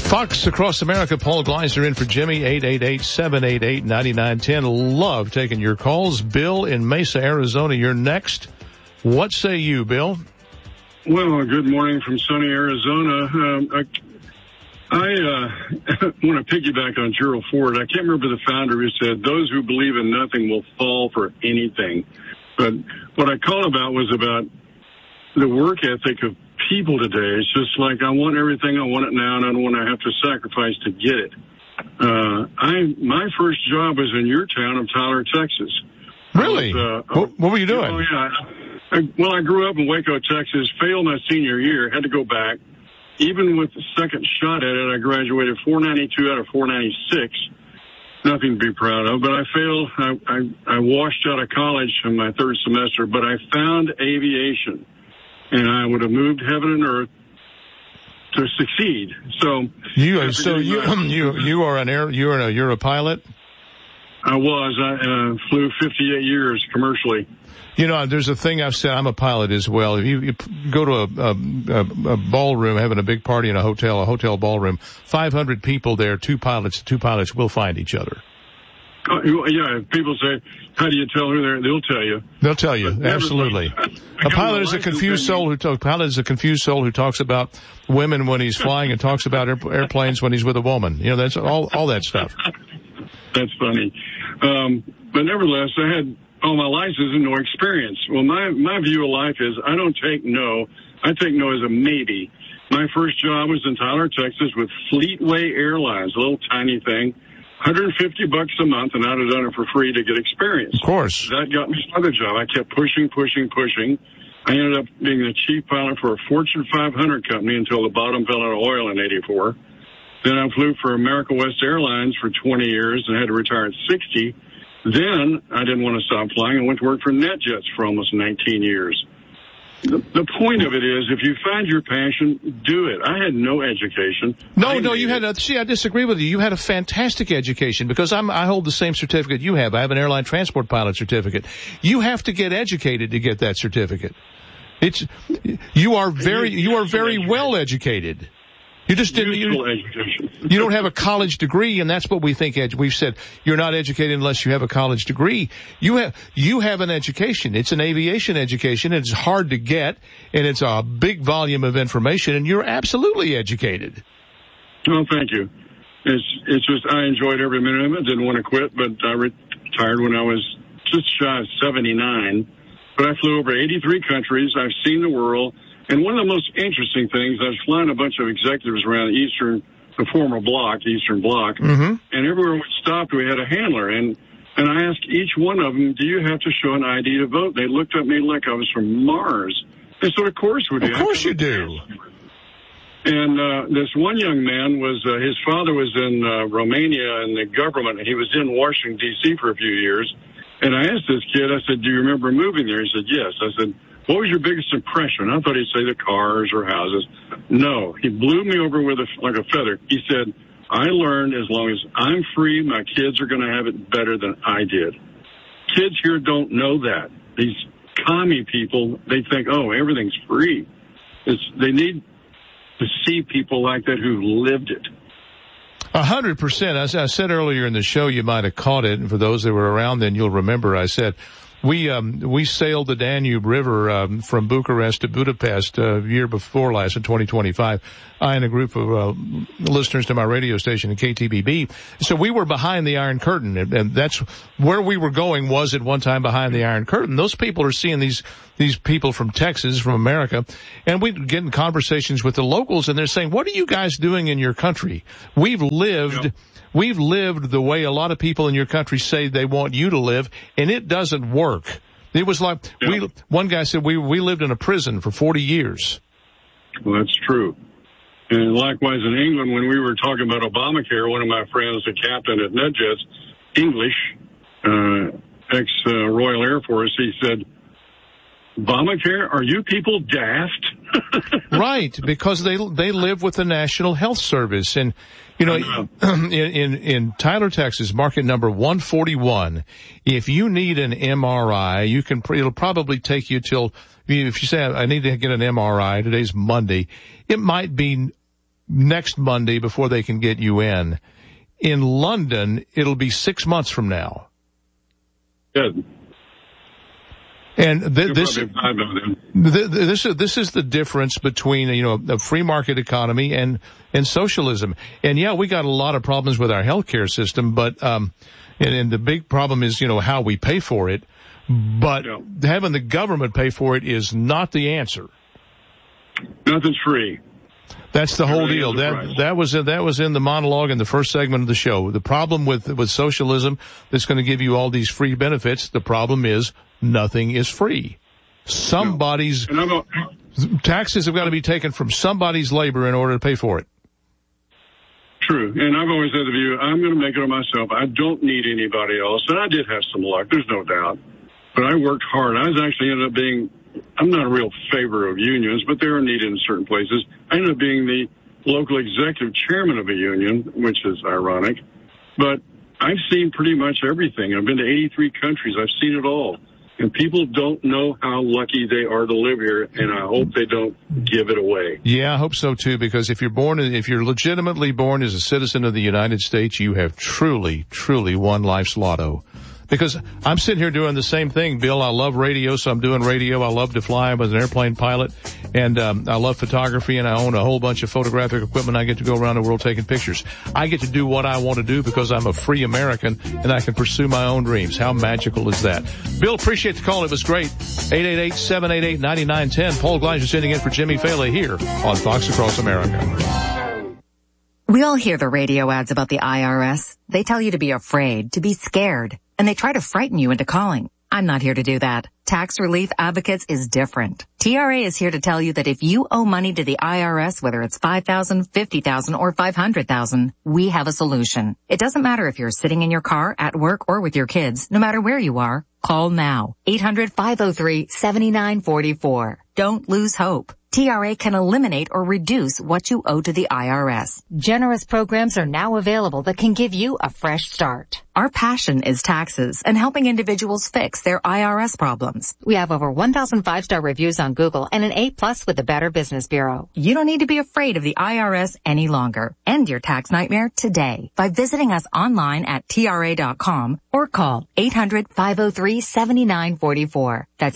Fox Across America, Paul Gleiser in for Jimmy, 888-788-9910. Love taking your calls. Bill in Mesa, Arizona, you're next. What say you, Bill? Well, good morning from sunny Arizona. I want to piggyback on Gerald Ford. I can't remember the founder who said, those who believe in nothing will fall for anything. But what I called about was about the work ethic of people today. It's just like, I want everything, I want it now, and I don't want to have to sacrifice to get it. My first job was in your town of Tyler, Texas. Really? What were you doing? Oh, yeah. I grew up in Waco, Texas, failed my senior year, had to go back. Even with the second shot at it, I graduated 492 out of 496. Nothing to be proud of, but I failed. I washed out of college in my third semester, but I found aviation, and I would have moved heaven and earth to succeed. So you're a pilot? I was. I flew 58 years commercially. You know, there's a thing I've said. I'm a pilot as well. If you go to a ballroom, having a big party in a hotel ballroom, 500 people there, two pilots will find each other. Yeah, people say, how do you tell who they're? They'll tell you. They'll tell you, absolutely. A pilot is a confused soul who talks about women when he's flying and talks about airplanes when he's with a woman. You know, that's all that stuff. That's funny. But nevertheless, I had all my license and no experience. Well, my view of life is I don't take no. I take no as a maybe. My first job was in Tyler, Texas with Fleetway Airlines, a little tiny thing, $150 a month, and I'd have done it for free to get experience. Of course. That got me another job. I kept pushing. I ended up being the chief pilot for a Fortune 500 company until the bottom fell out of oil in '84. Then I flew for America West Airlines for 20 years and had to retire at 60. Then I didn't want to stop flying. I went to work for NetJets for almost 19 years. The point of it is, if you find your passion, do it. I had no education. No, you had I disagree with you. You had a fantastic education because I hold the same certificate you have. I have an airline transport pilot certificate. You have to get educated to get that certificate. You are very well educated. You just didn't. You don't have a college degree, and that's what we think. We've said you're not educated unless you have a college degree. You have an education. It's an aviation education. It's hard to get, and it's a big volume of information. And you're absolutely educated. Oh, thank you. It's just I enjoyed every minute of it. Didn't want to quit, but I retired when I was just shy of 79. But I flew over 83 countries. I've seen the world. And one of the most interesting things, I was flying a bunch of executives around the former bloc, Eastern Bloc, and everywhere we stopped, we had a handler. And I asked each one of them, do you have to show an ID to vote? They looked at me like I was from Mars. They said, of course we do. Of course you do. And this one young man his father was in Romania in the government. He was in Washington, D.C. for a few years. And I asked this kid, I said, do you remember moving there? He said, yes. I said, what was your biggest impression? I thought he'd say the cars or houses. No, he blew me over like a feather. He said, I learned as long as I'm free, my kids are going to have it better than I did. Kids here don't know that. These commie people, they think, oh, everything's free. They need to see people like that who lived it. 100%. As I said earlier in the show, you might have caught it, and for those that were around then, you'll remember I said, we sailed the Danube River from Bucharest to Budapest year before last in 2025. I and a group of listeners to my radio station at KTBB. So we were behind the Iron Curtain, and that's where we were going was at one time behind the Iron Curtain. Those people are seeing these people from Texas, from America, and we get in conversations with the locals, and they're saying, what are you guys doing in your country? We've lived the way a lot of people in your country say they want you to live, and it doesn't work. It was like, one guy said we lived in a prison for 40 years. Well, that's true. And likewise in England, when we were talking about Obamacare, one of my friends, the captain at NetJets, English, ex-Royal Air Force, he said, Obamacare, are you people daft? Right, because they live with the National Health Service. And, you know, in Tyler, Texas, market number 141, if you need an MRI, it'll probably take you till, if you say, I need to get an MRI, today's Monday, it might be next Monday before they can get you in. In London, it'll be 6 months from now. Good. And this is the difference between, a free market economy and socialism. And yeah, we got a lot of problems with our healthcare system, but, and the big problem is, how we pay for it. But having the government pay for it is not the answer. Nothing's free. That's the whole deal. That was in the monologue in the first segment of the show. The problem with socialism that's going to give you all these free benefits, the problem is nothing is free. Somebody's taxes have got to be taken from somebody's labor in order to pay for it. True. And I've always had the view, I'm going to make it on myself. I don't need anybody else. And I did have some luck, there's no doubt. But I worked hard. I was actually ended up being, I'm not a real favor of unions, but they're needed in certain places. I ended up being the local executive chairman of a union, which is ironic. But I've seen pretty much everything. I've been to 83 countries. I've seen it all. And people don't know how lucky they are to live here, and I hope they don't give it away. Yeah, I hope so too, because if you're legitimately born as a citizen of the United States, you have truly, truly won life's lotto. Because I'm sitting here doing the same thing, Bill. I love radio, so I'm doing radio. I love to fly. I was an airplane pilot, and I love photography, and I own a whole bunch of photographic equipment. I get to go around the world taking pictures. I get to do what I want to do because I'm a free American, and I can pursue my own dreams. How magical is that? Bill, appreciate the call. It was great. 888-788-9910. Paul Gleiser sitting in for Jimmy Faley here on Fox Across America. We all hear the radio ads about the IRS. They tell you to be afraid, to be scared, and they try to frighten you into calling. I'm not here to do that. Tax Relief Advocates is different. TRA is here to tell you that if you owe money to the IRS, whether it's $5,000, $50,000, or $500,000, we have a solution. It doesn't matter if you're sitting in your car, at work, or with your kids. No matter where you are, call now. 800-503-7944. Don't lose hope. TRA can eliminate or reduce what you owe to the IRS. Generous programs are now available that can give you a fresh start. Our passion is taxes and helping individuals fix their IRS problems. We have over 1,000 5-star reviews on Google and an A+ with the Better Business Bureau. You don't need to be afraid of the IRS any longer. End your tax nightmare today by visiting us online at TRA.com or call 800-503-7944. That's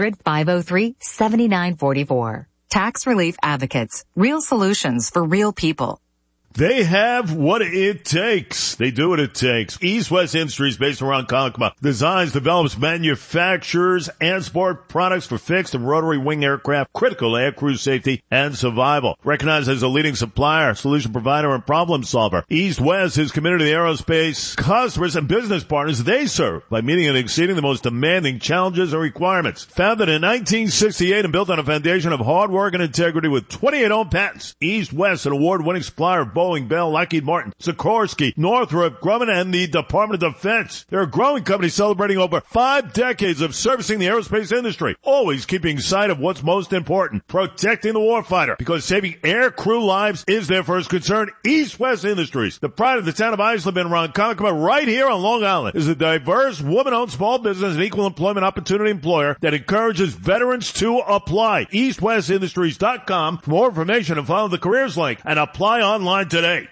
800-503-7944. Tax Relief Advocates. Real solutions for real people. They have what it takes. They do what it takes. East West Industries, based around Ronkonkoma, designs, develops, manufactures, and support products for fixed and rotary wing aircraft, critical air crew safety and survival. Recognized as a leading supplier, solution provider, and problem solver, East West is committed to the aerospace customers and business partners they serve by meeting and exceeding the most demanding challenges and requirements. Founded in 1968 and built on a foundation of hard work and integrity with 28 owned patents, East West, an award-winning supplier of Boeing, Bell, Lockheed Martin, Sikorsky, Northrop Grumman, and the Department of Defense. They're a growing company celebrating over 5 decades of servicing the aerospace industry, always keeping sight of what's most important, protecting the warfighter, because saving air crew lives is their first concern. East West Industries, the pride of the town of Islip in Ronkonkoma, right here on Long Island, is a diverse, woman-owned small business and equal employment opportunity employer that encourages veterans to apply. EastWestIndustries.com for more information and follow the careers link and apply online today.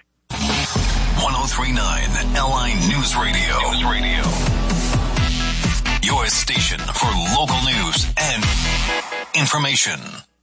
103.9 LI News Radio. Your station for local news and information.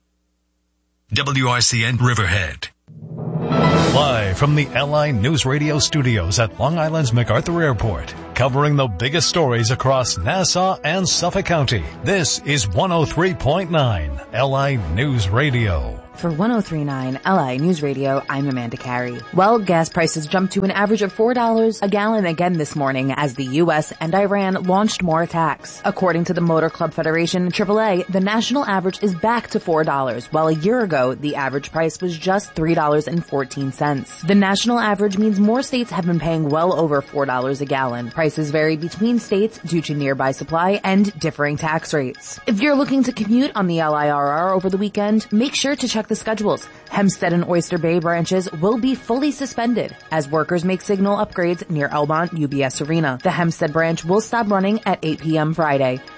WRCN Riverhead. Live from the LI News Radio studios at Long Island's MacArthur Airport, covering the biggest stories across Nassau and Suffolk County. This is 103.9 LI News Radio. For 103.9 LI News Radio, I'm Amanda Carey. Well, gas prices jumped to an average of $4 a gallon again this morning as the U.S. and Iran launched more attacks. According to the Motor Club Federation, AAA, the national average is back to $4, while a year ago, the average price was just $3.14. The national average means more states have been paying well over $4 a gallon. Prices vary between states due to nearby supply and differing tax rates. If you're looking to commute on the LIRR over the weekend, make sure to check the schedules. Hempstead and Oyster Bay branches will be fully suspended as workers make signal upgrades near Elmont UBS Arena. The Hempstead branch will stop running at 8 p.m. Friday.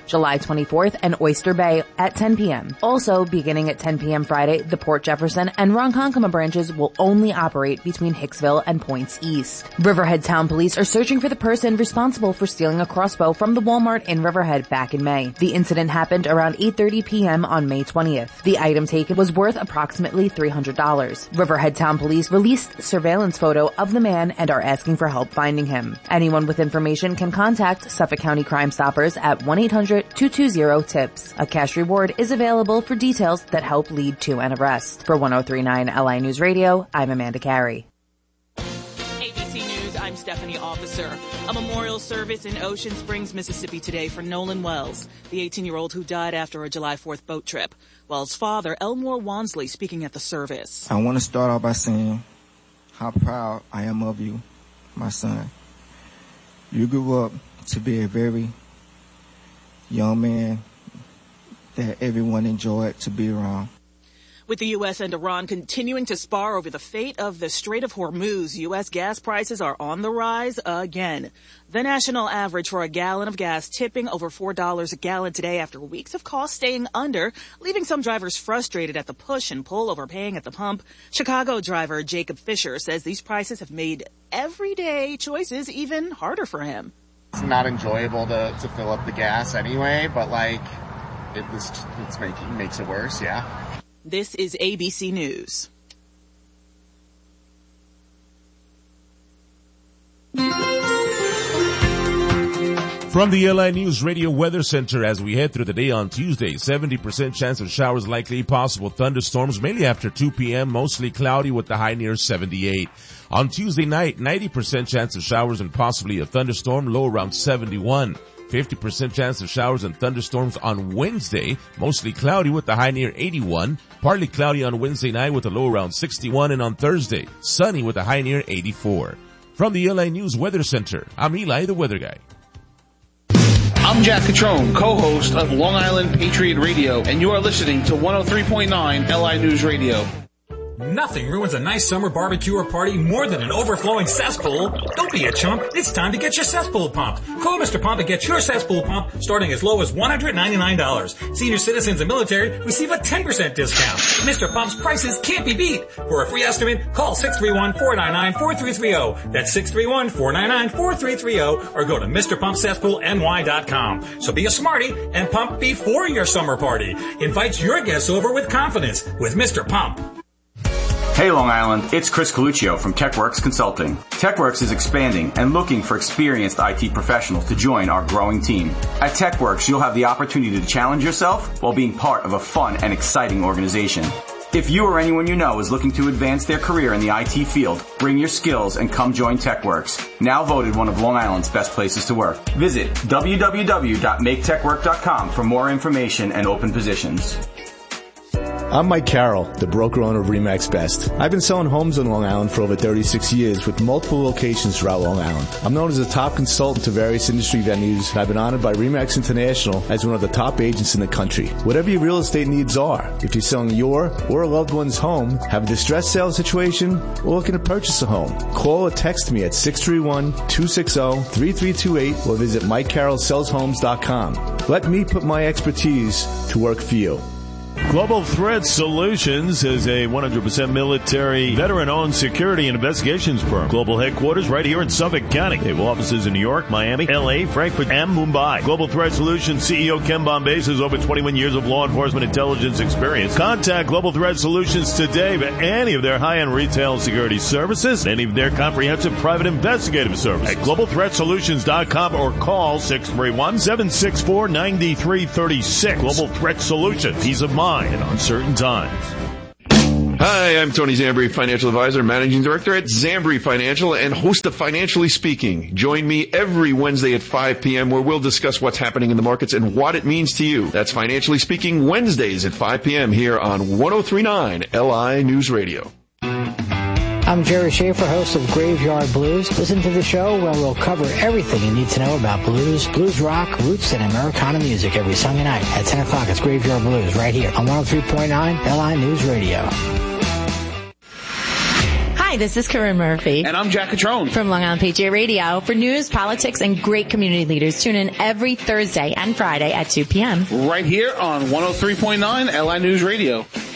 July 24th, and Oyster Bay at 10 p.m. Also, beginning at 10 p.m. Friday, the Port Jefferson and Ronkonkoma branches will only operate between Hicksville and Points East. Riverhead Town Police are searching for the person responsible for stealing a crossbow from the Walmart in Riverhead back in May. The incident happened around 8:30 p.m. on May 20th. The item taken was worth approximately $300. Riverhead Town Police released surveillance photo of the man and are asking for help finding him. Anyone with information can contact Suffolk County Crime Stoppers at 1-800-220-TIPS. A cash reward is available for details that help lead to an arrest. For 103.9 LI News Radio, I'm Amanda Carey. ABC News, I'm Stephanie Officer. A memorial service in Ocean Springs, Mississippi today for Nolan Wells, the 18-year-old who died after a July 4th boat trip. Wells' father, Elmore Wansley, speaking at the service. I want to start off by saying how proud I am of you, my son. You grew up to be a very young man that everyone enjoyed to be around. With the U.S. and Iran continuing to spar over the fate of the Strait of Hormuz, U.S. gas prices are on the rise again. The national average for a gallon of gas tipping over $4 a gallon today after weeks of costs staying under, leaving some drivers frustrated at the push and pull over paying at the pump. Chicago driver Jacob Fisher says these prices have made everyday choices even harder for him. It's not enjoyable to fill up the gas anyway, but it makes it worse, yeah. This is ABC News. From the LI News Radio Weather Center, as we head through the day on Tuesday, 70% chance of showers likely, possible thunderstorms mainly after 2 p.m., mostly cloudy with the high near 78. On Tuesday night, 90% chance of showers and possibly a thunderstorm, low around 71. 50% chance of showers and thunderstorms on Wednesday, mostly cloudy with the high near 81. Partly cloudy on Wednesday night with a low around 61, and on Thursday, sunny with a high near 84. From the LI News Weather Center, I'm Eli, the weather guy. I'm Jack Catrone, co-host of Long Island Patriot Radio, and you are listening to 103.9 LI News Radio. Nothing ruins a nice summer barbecue or party more than an overflowing cesspool. Don't be a chump. It's time to get your cesspool pumped. Call Mr. Pump and get your cesspool pump starting as low as $199. Senior citizens and military receive a 10% discount. Mr. Pump's prices can't be beat. For a free estimate, call 631-499-4330. That's 631-499-4330, or go to MrPumpCesspoolNY.com. So be a smarty and pump before your summer party. Invite your guests over with confidence with Mr. Pump. Hey Long Island, it's Chris Coluccio from TechWorks Consulting. TechWorks is expanding and looking for experienced IT professionals to join our growing team. At TechWorks, you'll have the opportunity to challenge yourself while being part of a fun and exciting organization. If you or anyone you know is looking to advance their career in the IT field, bring your skills and come join TechWorks, now voted one of Long Island's best places to work. Visit www.maketechwork.com for more information and open positions. I'm Mike Carroll, the broker owner of RE/MAX Best. I've been selling homes on Long Island for over 36 years with multiple locations throughout Long Island. I'm known as a top consultant to various industry venues, and I've been honored by RE/MAX International as one of the top agents in the country. Whatever your real estate needs are, if you're selling your or a loved one's home, have a distressed sales situation, or looking to purchase a home, call or text me at 631-260-3328 or visit MikeCarrollSellsHomes.com. Let me put my expertise to work for you. Global Threat Solutions is a 100% military, veteran-owned security and investigations firm. Global headquarters right here in Suffolk County. They have offices in New York, Miami, L.A., Frankfurt, and Mumbai. Global Threat Solutions CEO Ken Bombase has over 21 years of law enforcement intelligence experience. Contact Global Threat Solutions today for any of their high-end retail security services, any of their comprehensive private investigative services at globalthreatsolutions.com or call 631-764-9336. Global Threat Solutions. Peace of mind in uncertain times. Hi, I'm Tony Zambri, financial advisor, managing director at Zambri Financial, and host of Financially Speaking. Join me every Wednesday at 5 p.m. where we'll discuss what's happening in the markets and what it means to you. That's Financially Speaking Wednesdays at 5 p.m. here on 103.9 LI News Radio. I'm Jerry Schaefer, host of Graveyard Blues. Listen to the show where we'll cover everything you need to know about blues, blues rock, roots, and Americana music every Sunday night at 10 o'clock. It's Graveyard Blues right here on 103.9 LI News Radio. Hi, Hi, this is Corinne Murphy. And I'm Jack Catrone. From Long Island Patriot Radio. For news, politics, and great community leaders, tune in every Thursday and Friday at 2 p.m. Right here on 103.9 LI News Radio.